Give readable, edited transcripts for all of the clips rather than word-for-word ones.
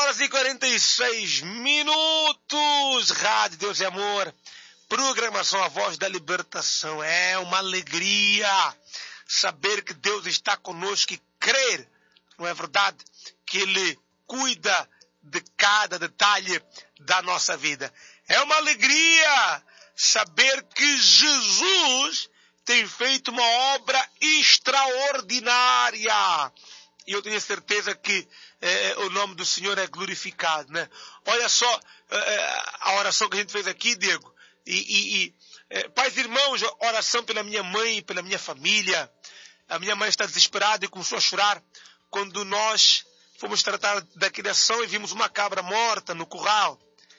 horas e 46 minutos. Rádio Deus e Amor. Programação A Voz da Libertação. É uma alegria saber que Deus está conosco e crer, não é verdade? Que Ele cuida de cada detalhe da nossa vida. É uma alegria saber que Jesus tem feito uma obra extraordinária. E eu tenho certeza que o nome do Senhor é glorificado, né? Olha só a oração que a gente fez aqui, Diego. Pais e irmãos, oração pela minha mãe e pela minha família. A minha mãe está desesperada e começou a chorar quando nós fomos tratar da criação e vimos uma cabra morta no curral.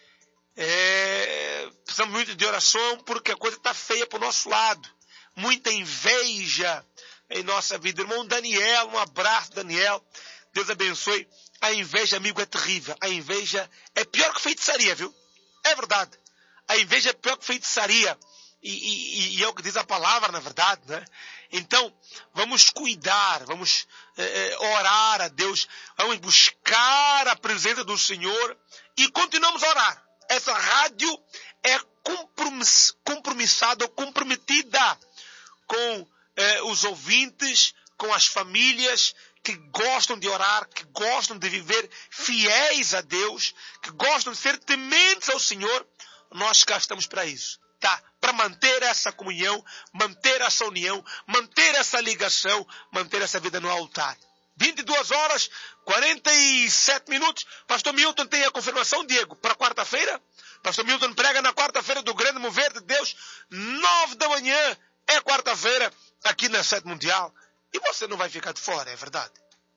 Precisamos muito de oração porque a coisa está feia para o nosso lado. Muita inveja em nossa vida. Irmão Daniel, um abraço, Daniel. Deus abençoe. A inveja, amigo, é terrível. A inveja é pior que feitiçaria, viu? É verdade. A inveja é pior que feitiçaria. E é o que diz a palavra, na verdade, né? Então, vamos cuidar, vamos orar a Deus, vamos buscar a presença do Senhor e continuamos a orar. Essa rádio é compromissada ou comprometida com os ouvintes, com as famílias que gostam de orar, que gostam de viver fiéis a Deus, que gostam de ser tementes ao Senhor. Nós cá estamos para isso, tá? Para manter essa comunhão, manter essa união, manter essa ligação, manter essa vida no altar. 22 horas, 47 minutos. Pastor Milton tem a confirmação, Diego, para quarta-feira? Pastor Milton prega na quarta-feira do Grande Mover de Deus, 9 da manhã, é quarta-feira, aqui na Sede Mundial. E você não vai ficar de fora, é verdade?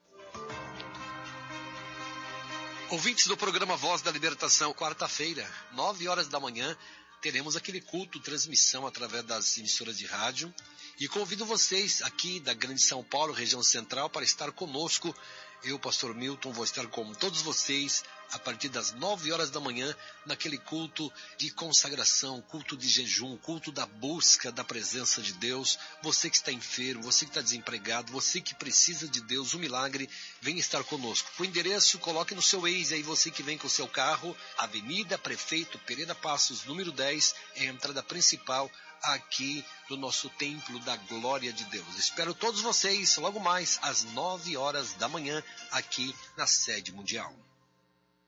Ouvintes do programa Voz da Libertação, quarta-feira, 9 horas da manhã, teremos aquele culto, transmissão através das emissoras de rádio. E convido vocês aqui da Grande São Paulo, região central, para estar conosco. Eu, pastor Milton, vou estar com todos vocês a partir das 9 horas da manhã, naquele culto de consagração, culto de jejum, culto da busca da presença de Deus. Você que está enfermo, você que está desempregado, você que precisa de Deus, um milagre, vem estar conosco. O endereço, coloque no seu Waze aí, você que vem com o seu carro, Avenida Prefeito Pereira Passos, número 10, é a entrada principal aqui do nosso Templo da Glória de Deus. Espero todos vocês logo mais às 9 horas da manhã aqui na Sede Mundial.